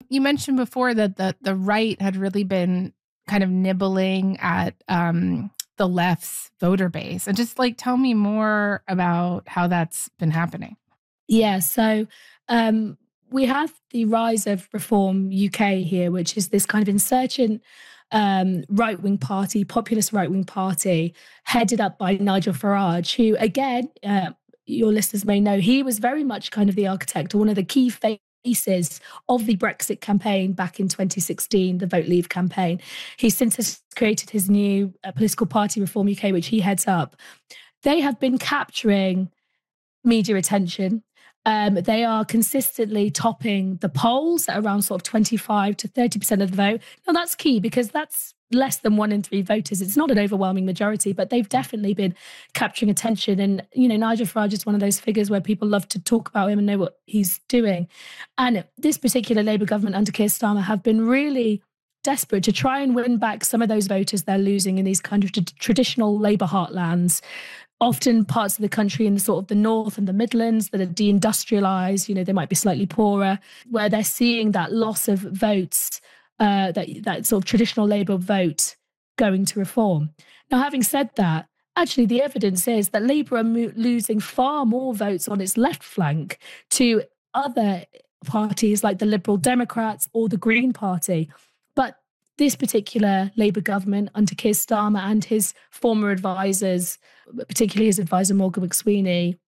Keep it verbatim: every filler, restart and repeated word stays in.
You mentioned before that the the right had really been kind of nibbling at um, the left's voter base. And just like tell me more about how that's been happening. Yeah, so um, we have the rise of Reform U K here, which is this kind of insurgent um, right wing party, populist right wing party, headed up by Nigel Farage, who, again, uh, your listeners may know, he was very much kind of the architect or one of the key faces of the Brexit campaign back in twenty sixteen, the Vote Leave campaign. He since has created his new uh, political party, Reform U K, which he heads up. They have been capturing media attention. Um, they are consistently topping the polls at around sort of twenty-five to thirty percent of the vote. Now, that's key because that's less than one in three voters. It's not an overwhelming majority, but they've definitely been capturing attention. And, you know, Nigel Farage is one of those figures where people love to talk about him and know what he's doing. And this particular Labour government under Keir Starmer have been really desperate to try and win back some of those voters they're losing in these kind of t- traditional Labour heartlands, often parts of the country in the sort of the north and the Midlands that are deindustrialized, you know, they might be slightly poorer, where they're seeing that loss of votes, uh, that, that sort of traditional Labour vote going to Reform. Now, having said that, actually the evidence is that Labour are mo- losing far more votes on its left flank to other parties like the Liberal Democrats or the Green Party. But this particular Labour government under Keir Starmer and his former advisors, particularly his advisor Morgan McSweeney,